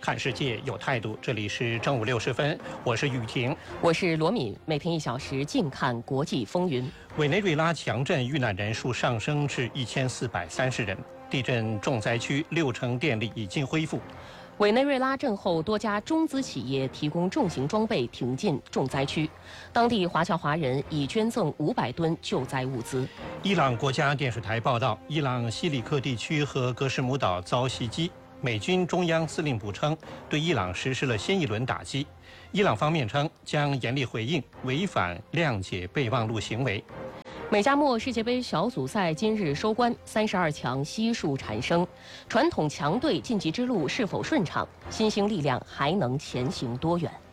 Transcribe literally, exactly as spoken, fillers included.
看世界有态度。这里是正午六十分，我是雨婷， 我是罗敏。每天一小时，静看国际风云。 委内瑞拉强震遇难人数上升至一千四百三十人，地震重灾区六成电力已经恢复。 委内瑞拉震后，多家中资企业提供重型装备挺进重灾区，当地华侨华人已捐赠五百吨救灾物资。 伊朗国家电视台报道，伊朗西里克地区和格什姆岛遭袭击，美军中央司令部称对伊朗实施了新一轮打击。伊朗方面称将严厉回应违反谅解备忘录行为。 美加墨世界杯小组赛今日收官，三十二强悉数产生，传统强队晋级之路是否顺畅？新兴力量还能前行多远？